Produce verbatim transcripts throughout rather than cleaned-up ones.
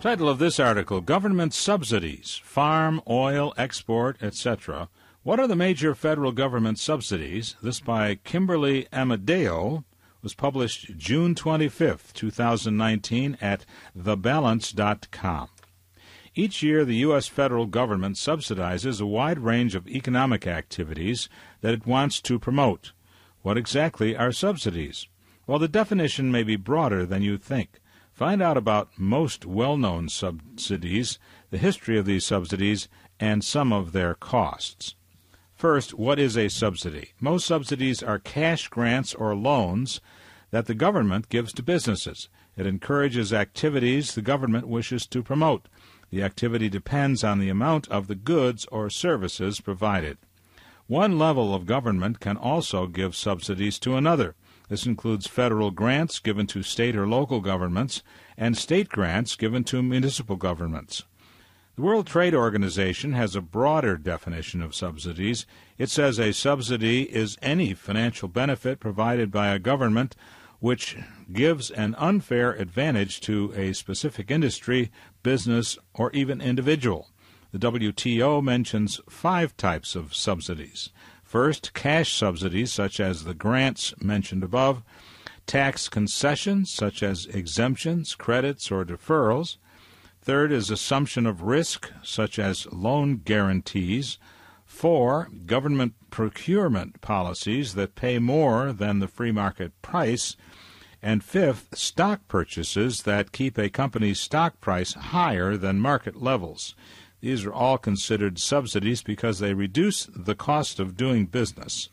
Title of this article, Government Subsidies, Farm, Oil, Export, et cetera. What are the major federal government subsidies? This by Kimberly Amadeo, was published June twenty-fifth, two thousand nineteen at the balance dot com. Each year, the U S federal government subsidizes a wide range of economic activities that it wants to promote. What exactly are subsidies? Well, the definition may be broader than you think. Find out about most well-known subsidies, the history of these subsidies, and some of their costs. First, what is a subsidy? Most subsidies are cash grants or loans that the government gives to businesses. It encourages activities the government wishes to promote. The activity depends on the amount of the goods or services provided. One level of government can also give subsidies to another. This includes federal grants given to state or local governments and state grants given to municipal governments. The World Trade Organization has a broader definition of subsidies. It says a subsidy is any financial benefit provided by a government which gives an unfair advantage to a specific industry, business, or even individual. The W T O mentions five types of subsidies. First, cash subsidies, such as the grants mentioned above. Tax concessions, such as exemptions, credits, or deferrals. Third is assumption of risk, such as loan guarantees. Four, government procurement policies that pay more than the free market price. And fifth, stock purchases that keep a company's stock price higher than market levels. These are all considered subsidies because they reduce the cost of doing business.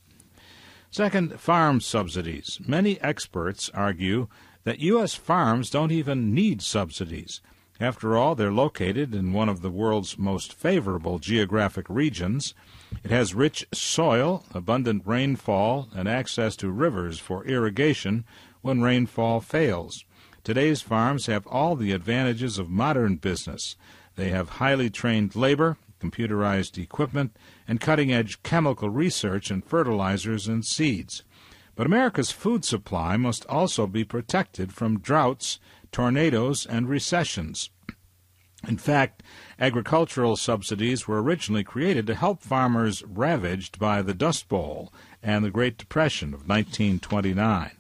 Second, farm subsidies. Many experts argue that U S farms don't even need subsidies. After all, they're located in one of the world's most favorable geographic regions. It has rich soil, abundant rainfall, and access to rivers for irrigation when rainfall fails. Today's farms have all the advantages of modern business. They have highly trained labor, computerized equipment, and cutting-edge chemical research in fertilizers and seeds. But America's food supply must also be protected from droughts, tornadoes, and recessions. In fact, agricultural subsidies were originally created to help farmers ravaged by the Dust Bowl and the Great Depression of nineteen twenty-nine.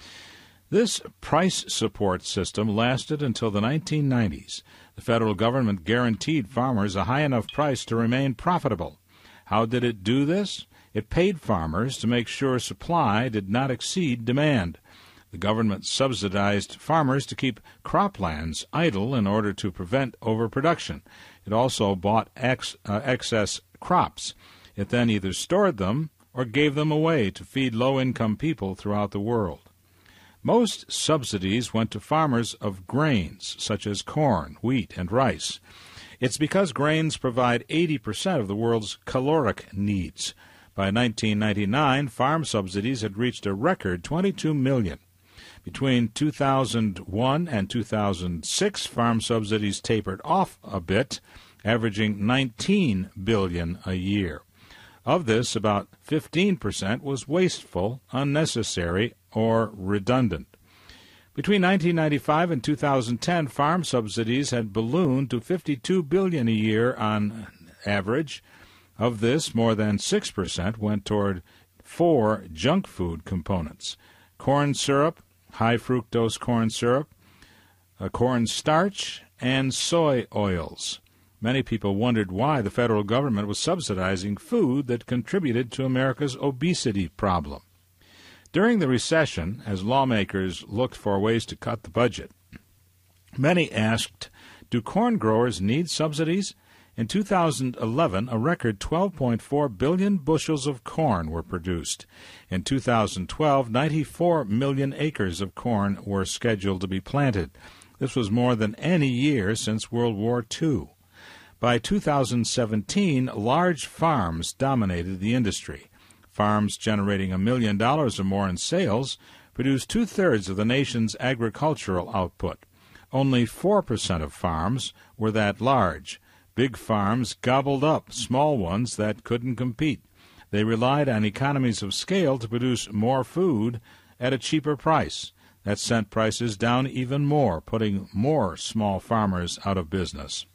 This price support system lasted until the nineteen nineties. The federal government guaranteed farmers a high enough price to remain profitable. How did it do this? It paid farmers to make sure supply did not exceed demand. The government subsidized farmers to keep croplands idle in order to prevent overproduction. It also bought ex, uh, excess crops. It then either stored them or gave them away to feed low-income people throughout the world. Most subsidies went to farmers of grains, such as corn, wheat, and rice. It's because grains provide eighty percent of the world's caloric needs. By nineteen ninety-nine, farm subsidies had reached a record twenty-two million. Between two thousand one and two thousand six, farm subsidies tapered off a bit, averaging nineteen billion dollars a year. Of this, about fifteen percent was wasteful, unnecessary, or redundant. Between nineteen ninety-five and two thousand ten, farm subsidies had ballooned to fifty-two billion dollars a year on average. Of this, more than six percent went toward four junk food components: corn syrup, high fructose corn syrup, uh, corn starch, and soy oils. Many people wondered why the federal government was subsidizing food that contributed to America's obesity problem. During the recession, as lawmakers looked for ways to cut the budget, many asked, do corn growers need subsidies? In two thousand eleven, a record twelve point four billion bushels of corn were produced. In two thousand twelve, ninety-four million acres of corn were scheduled to be planted. This was more than any year since World War Two. By two thousand seventeen, large farms dominated the industry. Farms generating a million dollars or more in sales produced two-thirds of the nation's agricultural output. Only four percent of farms were that large. Big farms gobbled up small ones that couldn't compete. They relied on economies of scale to produce more food at a cheaper price. That sent prices down even more, putting more small farmers out of business.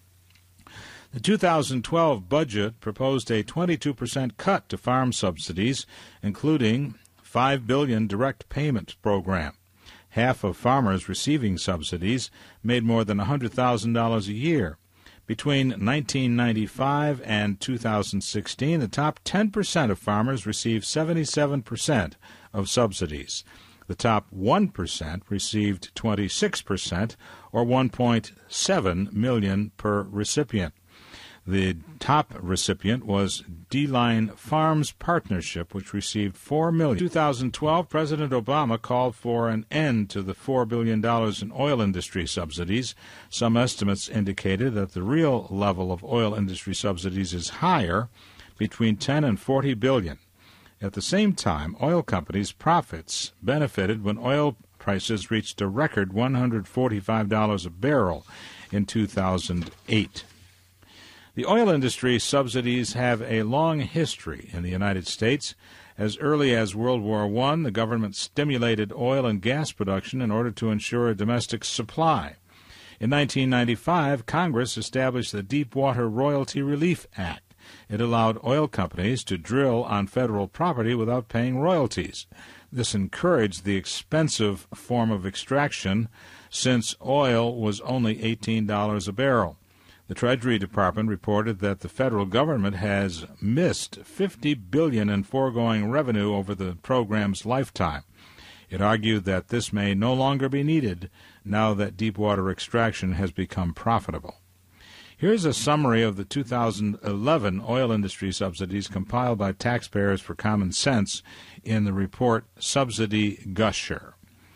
The two thousand twelve budget proposed a twenty-two percent cut to farm subsidies, including five billion dollars direct payment program. Half of farmers receiving subsidies made more than one hundred thousand dollars a year. Between nineteen ninety-five and two thousand sixteen, the top ten percent of farmers received seventy-seven percent of subsidies. The top one percent received twenty-six percent, or one point seven million dollars per recipient. The top recipient was D-Line Farms Partnership, which received four million dollars. In two thousand twelve, President Obama called for an end to the four billion dollars in oil industry subsidies. Some estimates indicated that the real level of oil industry subsidies is higher, between ten and forty billion dollars. At the same time, oil companies' profits benefited when oil prices reached a record one hundred forty-five dollars a barrel in two thousand eight. The oil industry subsidies have a long history in the United States. As early as World War One, the government stimulated oil and gas production in order to ensure a domestic supply. In nineteen ninety-five, Congress established the Deepwater Royalty Relief Act. It allowed oil companies to drill on federal property without paying royalties. This encouraged the expensive form of extraction, since oil was only eighteen dollars a barrel. The Treasury Department reported that the federal government has missed fifty billion dollars in foregoing revenue over the program's lifetime. It argued that this may no longer be needed now that deepwater extraction has become profitable. Here's a summary of the two thousand eleven oil industry subsidies compiled by Taxpayers for Common Sense in the report Subsidy Gusher.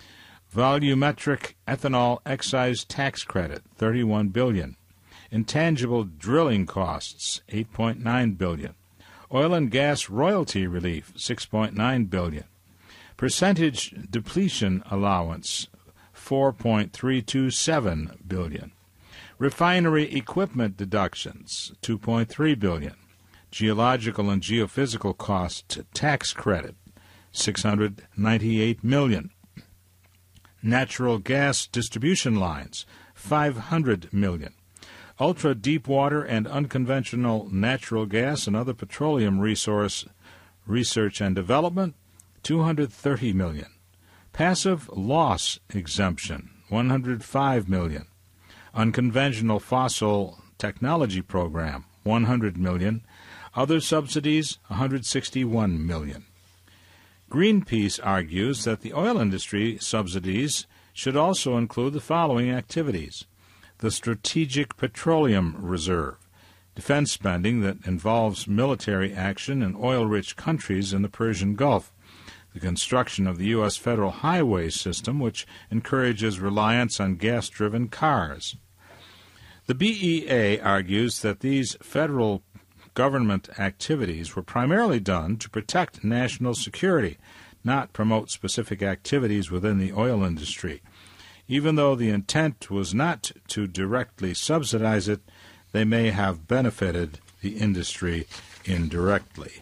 Volumetric ethanol excise tax credit, thirty-one billion dollars. Intangible drilling costs, eight point nine billion dollars. Oil and gas royalty relief, six point nine billion dollars. Percentage depletion allowance, four point three two seven billion dollars. Refinery equipment deductions, two point three billion dollars. Geological and geophysical cost tax credit, six hundred ninety-eight million dollars. Natural gas distribution lines, five hundred million dollars. Ultra-deepwater and unconventional natural gas and other petroleum resource research and development, two hundred thirty million dollars. Passive loss exemption, one hundred five million dollars. Unconventional fossil technology program, one hundred million dollars. Other subsidies, one hundred sixty-one million dollars. Greenpeace argues that the oil industry subsidies should also include the following activities: the Strategic Petroleum Reserve, defense spending that involves military action in oil-rich countries in the Persian Gulf, the construction of the U S federal highway system, which encourages reliance on gas-driven cars. The B E A argues that these federal government activities were primarily done to protect national security, not promote specific activities within the oil industry. Even though the intent was not to directly subsidize it, they may have benefited the industry indirectly.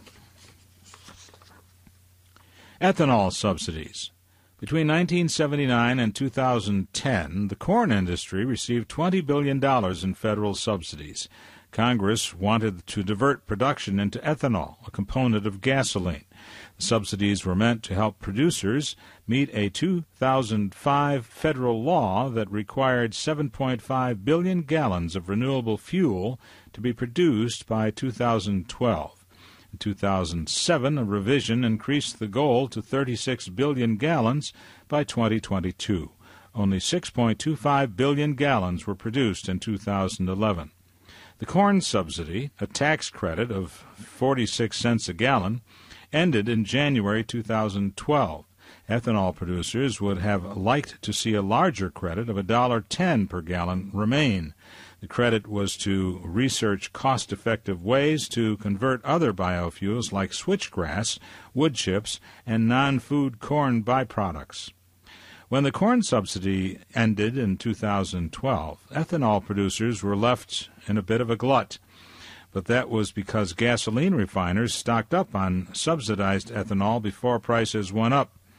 Ethanol subsidies. Between nineteen seventy-nine and two thousand ten, the corn industry received twenty billion dollars in federal subsidies. Congress wanted to divert production into ethanol, a component of gasoline. The subsidies were meant to help producers meet a two thousand five federal law that required seven point five billion gallons of renewable fuel to be produced by two thousand twelve. In two thousand seven, a revision increased the goal to thirty-six billion gallons by twenty twenty-two. Only six point two five billion gallons were produced in two thousand eleven. The corn subsidy, a tax credit of forty-six cents a gallon, ended in January two thousand twelve. Ethanol producers would have liked to see a larger credit of one dollar and ten cents per gallon remain. The credit was to research cost-effective ways to convert other biofuels like switchgrass, wood chips, and non-food corn byproducts. When the corn subsidy ended in two thousand twelve, ethanol producers were left in a bit of a glut. But that was because gasoline refiners stocked up on subsidized ethanol before prices went up.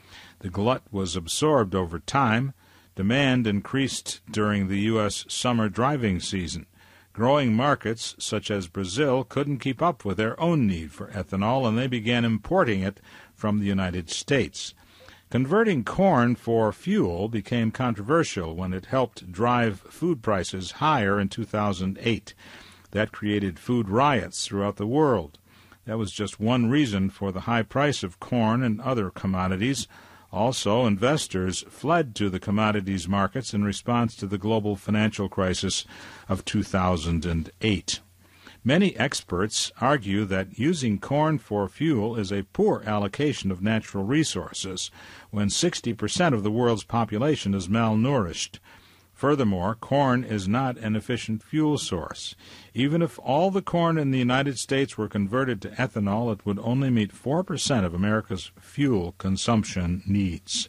The glut was absorbed over time. Demand increased during the U S summer driving season. Growing markets, such as Brazil, couldn't keep up with their own need for ethanol, and they began importing it from the United States. Converting corn for fuel became controversial when it helped drive food prices higher in two thousand eight. That created food riots throughout the world. That was just one reason for the high price of corn and other commodities. Also, investors fled to the commodities markets in response to the global financial crisis of two thousand eight. Many experts argue that using corn for fuel is a poor allocation of natural resources when sixty percent of the world's population is malnourished. Furthermore, corn is not an efficient fuel source. Even if all the corn in the United States were converted to ethanol, it would only meet four percent of America's fuel consumption needs.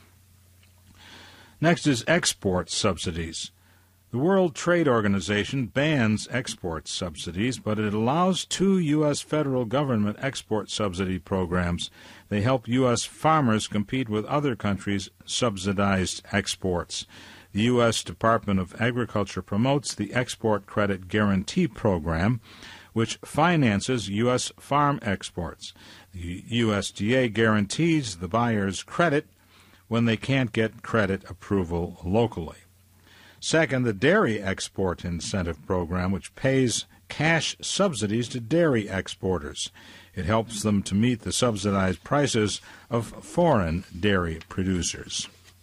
Next is export subsidies. The World Trade Organization bans export subsidies, but it allows two U S federal government export subsidy programs. They help U S farmers compete with other countries' subsidized exports. The U S Department of Agriculture promotes the Export Credit Guarantee Program, which finances U S farm exports. The U S D A guarantees the buyers credit when they can't get credit approval locally. Second, the Dairy Export Incentive Program, which pays cash subsidies to dairy exporters. It helps them to meet the subsidized prices of foreign dairy producers.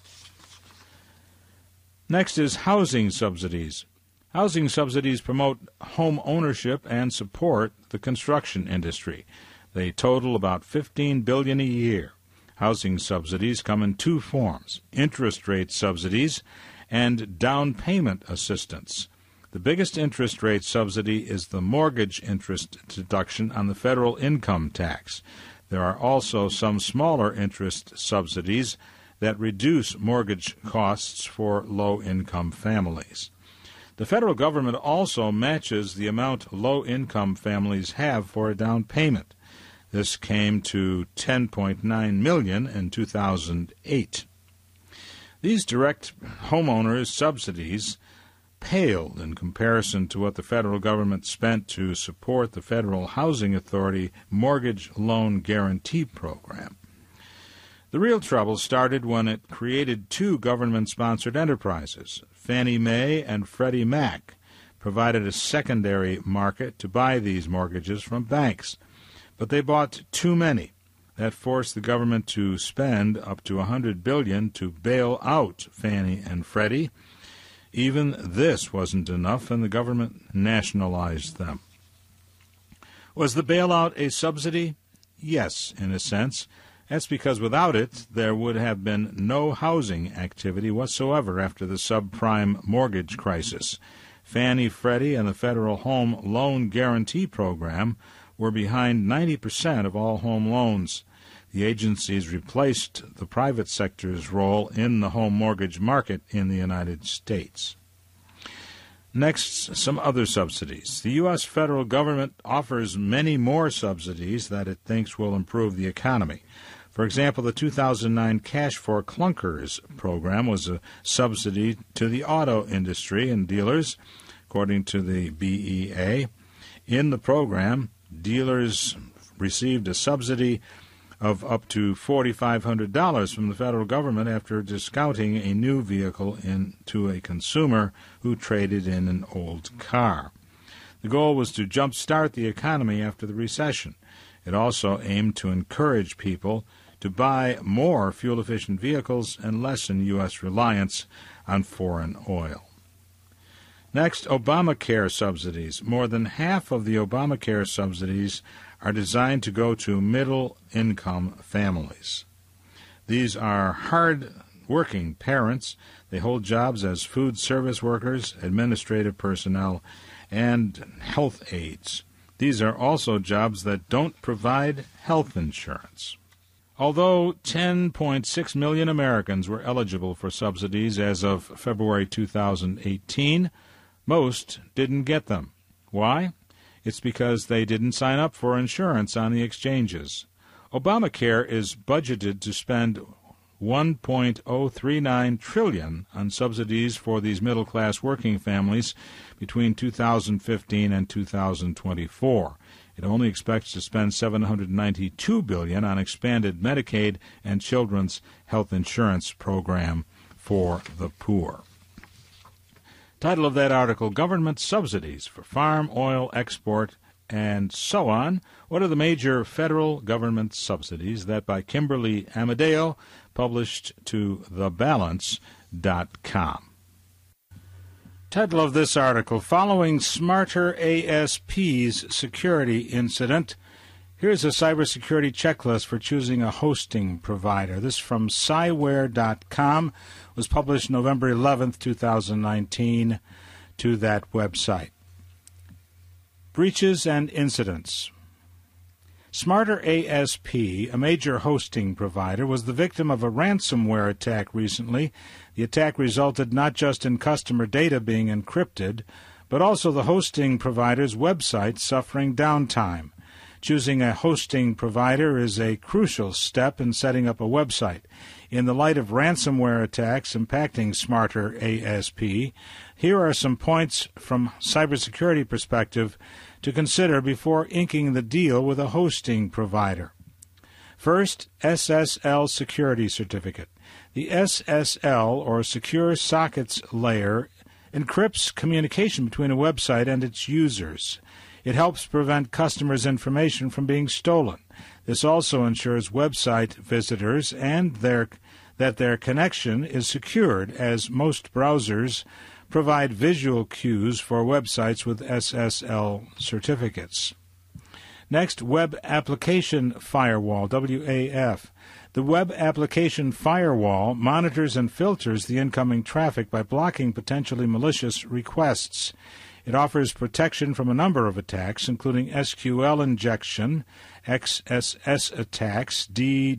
Next is housing subsidies. Housing subsidies promote home ownership and support the construction industry. They total about fifteen billion dollars a year. Housing subsidies come in two forms: interest rate subsidies and down payment assistance. The biggest interest rate subsidy is the mortgage interest deduction on the federal income tax. There are also some smaller interest subsidies that reduce mortgage costs for low-income families. The federal government also matches the amount low-income families have for a down payment. This came to ten point nine million dollars in two thousand eight. These direct homeowners' subsidies paled in comparison to what the federal government spent to support the Federal Housing Authority Mortgage Loan Guarantee Program. The real trouble started when it created two government-sponsored enterprises. Fannie Mae and Freddie Mac provided a secondary market to buy these mortgages from banks, but they bought too many. That forced the government to spend up to one hundred billion dollars to bail out Fannie and Freddie. Even this wasn't enough, and the government nationalized them. Was the bailout a subsidy? Yes, in a sense. That's because without it, there would have been no housing activity whatsoever after the subprime mortgage crisis. Fannie, Freddie, and the Federal Home Loan Guarantee Program were behind ninety percent of all home loans. The agencies replaced the private sector's role in the home mortgage market in the United States. Next, some other subsidies. The U S federal government offers many more subsidies that it thinks will improve the economy. For example, the two thousand nine Cash for Clunkers program was a subsidy to the auto industry and dealers, according to the B E A. In the program, dealers received a subsidy of up to four thousand five hundred dollars from the federal government after discounting a new vehicle into a consumer who traded in an old car. The goal was to jumpstart the economy after the recession. It also aimed to encourage people to buy more fuel-efficient vehicles and lessen U S reliance on foreign oil. Next, Obamacare subsidies. More than half of the Obamacare subsidies are designed to go to middle-income families. These are hard-working parents. They hold jobs as food service workers, administrative personnel, and health aides. These are also jobs that don't provide health insurance. Although ten point six million Americans were eligible for subsidies as of February two thousand eighteen, most didn't get them. Why? It's because they didn't sign up for insurance on the exchanges. Obamacare is budgeted to spend one point oh three nine trillion dollars on subsidies for these middle-class working families between two thousand fifteen and two thousand twenty-four. It only expects to spend seven hundred ninety-two billion dollars on expanded Medicaid and children's health insurance program for the poor. Title of that article, Government Subsidies for Farm Oil Export and so on. What are the major federal government subsidies? That by Kimberly Amadeo, published to the balance dot com. Title of this article, Following Smarter A S P's Security Incident. Here's a cybersecurity checklist for choosing a hosting provider. This from Cyware dot com was published November eleventh, two thousand nineteen, to that website. Breaches and incidents. Smarter A S P, a major hosting provider, was the victim of a ransomware attack recently. The attack resulted not just in customer data being encrypted, but also the hosting provider's website suffering downtime. Choosing a hosting provider is a crucial step in setting up a website. In the light of ransomware attacks impacting Smarter A S P, here are some points from cybersecurity perspective to consider before inking the deal with a hosting provider. First, S S L Security Certificate. The S S L, or Secure Sockets Layer, encrypts communication between a website and its users. It helps prevent customers' information from being stolen. This also ensures website visitors and their, that their connection is secured, as most browsers provide visual cues for websites with S S L certificates. Next, Web Application Firewall, W A F. The Web Application Firewall monitors and filters the incoming traffic by blocking potentially malicious requests. It offers protection from a number of attacks, including S Q L injection, X S S attacks,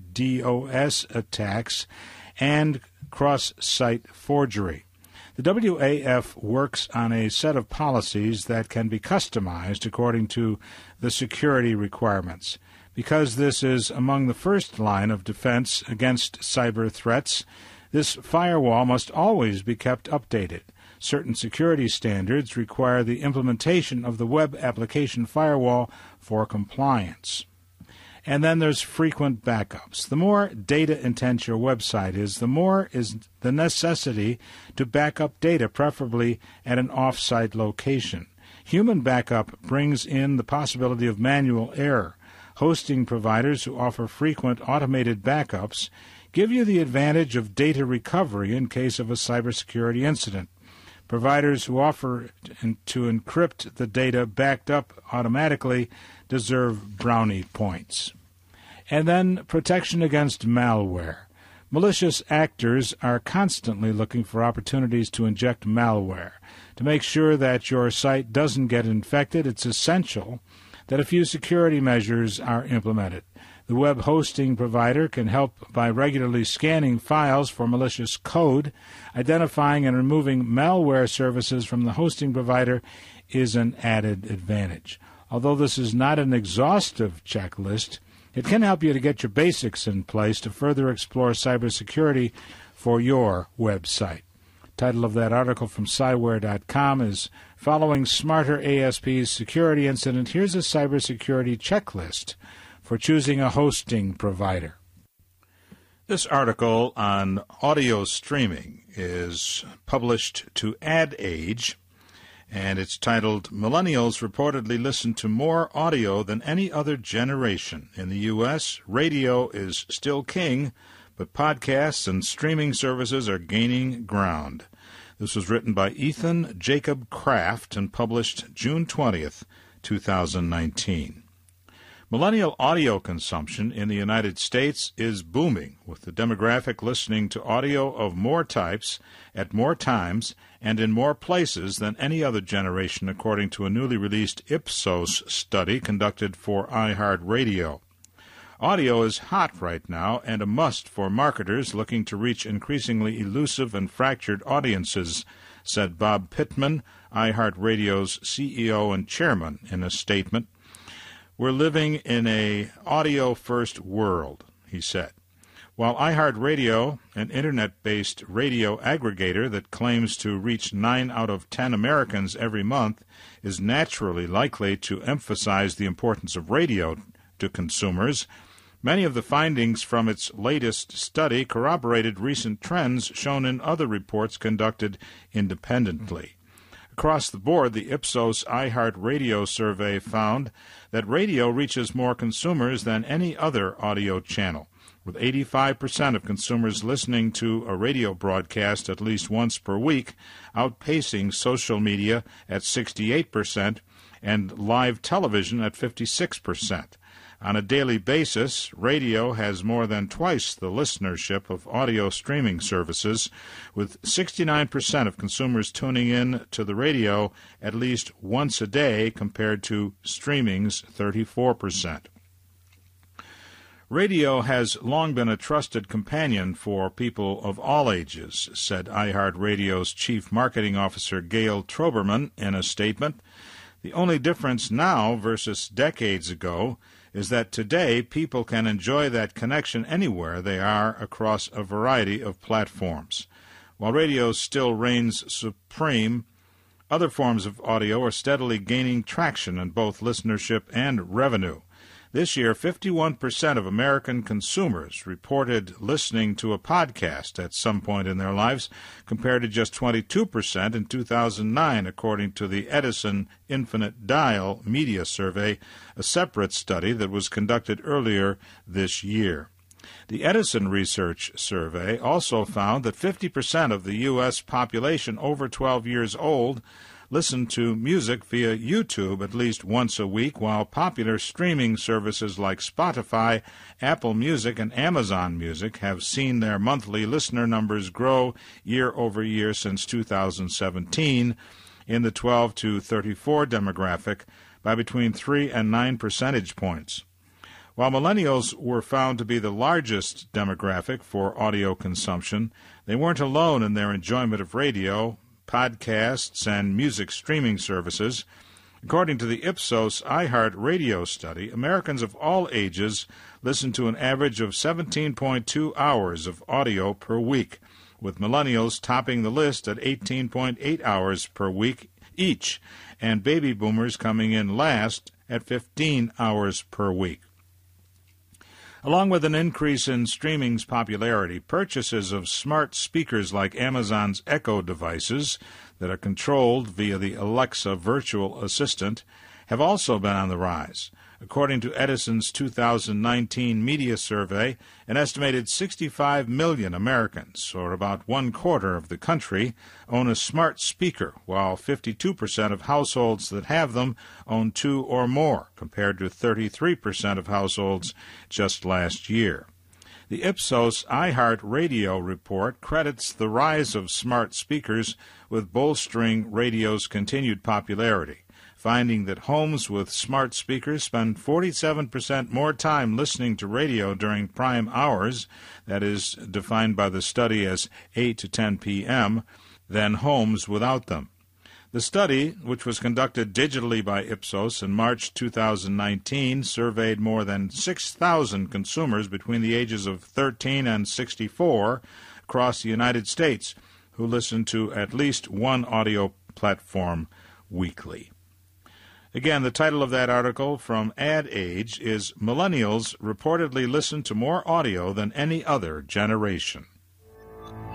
DDoS attacks, and cross-site forgery. The W A F works on a set of policies that can be customized according to the security requirements. Because this is among the first line of defense against cyber threats, this firewall must always be kept updated. Certain security standards require the implementation of the Web Application Firewall for compliance. And then there's frequent backups. The more data-intense your website is, the more is the necessity to back up data, preferably at an off-site location. Human backup brings in the possibility of manual error. Hosting providers who offer frequent automated backups give you the advantage of data recovery in case of a cybersecurity incident. Providers who offer to encrypt the data backed up automatically deserve brownie points. And then protection against malware. Malicious actors are constantly looking for opportunities to inject malware. To make sure that your site doesn't get infected, it's essential that a few security measures are implemented. The web hosting provider can help by regularly scanning files for malicious code. Identifying and removing malware services from the hosting provider is an added advantage. Although this is not an exhaustive checklist, it can help you to get your basics in place to further explore cybersecurity for your website. Title of that article from Cyware dot com is Following Smarter A S P's Security Incident. Here's a cybersecurity checklist for choosing a hosting provider. This article on audio streaming is published to Ad Age, and it's titled, Millennials Reportedly Listen to More Audio Than Any Other Generation. In the U S, radio is still king, but podcasts and streaming services are gaining ground. This was written by Ethan Jacob Kraft and published June twentieth, two thousand nineteen. Millennial audio consumption in the United States is booming, with the demographic listening to audio of more types at more times and in more places than any other generation, according to a newly released Ipsos study conducted for iHeartRadio. Audio is hot right now and a must for marketers looking to reach increasingly elusive and fractured audiences, said Bob Pittman, iHeartRadio's C E O and chairman, in a statement. We're living in an audio-first world, he said. While iHeartRadio, an internet-based radio aggregator that claims to reach nine out of ten Americans every month, is naturally likely to emphasize the importance of radio to consumers, many of the findings from its latest study corroborated recent trends shown in other reports conducted independently. Across the board, the Ipsos iHeartRadio survey found that radio reaches more consumers than any other audio channel, with eighty-five percent of consumers listening to a radio broadcast at least once per week, outpacing social media at sixty-eight percent and live television at fifty-six percent. On a daily basis, radio has more than twice the listenership of audio streaming services, with sixty-nine percent of consumers tuning in to the radio at least once a day compared to streaming's thirty-four percent. Radio has long been a trusted companion for people of all ages, said iHeartRadio's Chief Marketing Officer Gail Troberman in a statement. The only difference now versus decades ago is that today people can enjoy that connection anywhere they are across a variety of platforms. While radio still reigns supreme, other forms of audio are steadily gaining traction in both listenership and revenue. This year, fifty-one percent of American consumers reported listening to a podcast at some point in their lives, compared to just twenty-two percent in two thousand nine, according to the Edison Infinite Dial Media Survey, a separate study that was conducted earlier this year. The Edison Research Survey also found that fifty percent of the U S population over twelve years old listen to music via YouTube at least once a week, while popular streaming services like Spotify, Apple Music, and Amazon Music have seen their monthly listener numbers grow year over year since two thousand seventeen in the twelve to thirty-four demographic by between three and nine percentage points. While millennials were found to be the largest demographic for audio consumption, they weren't alone in their enjoyment of radio, podcasts, and music streaming services. According to the Ipsos iHeartRadio study, Americans of all ages listen to an average of seventeen point two hours of audio per week, with millennials topping the list at eighteen point eight hours per week each, and baby boomers coming in last at fifteen hours per week. Along with an increase in streaming's popularity, purchases of smart speakers like Amazon's Echo devices that are controlled via the Alexa virtual assistant have also been on the rise. According to Edison's two thousand nineteen media survey, an estimated sixty-five million Americans, or about one-quarter of the country, own a smart speaker, while fifty-two percent of households that have them own two or more, compared to thirty-three percent of households just last year. The Ipsos iHeartRadio report credits the rise of smart speakers with bolstering radio's continued popularity, finding that homes with smart speakers spend forty-seven percent more time listening to radio during prime hours, that is defined by the study as eight to ten p.m., than homes without them. The study, which was conducted digitally by Ipsos in March two thousand nineteen, surveyed more than six thousand consumers between the ages of thirteen and sixty-four across the United States who listened to at least one audio platform weekly. Again, the title of that article from Ad Age is Millennials Reportedly Listen to More Audio Than Any Other Generation.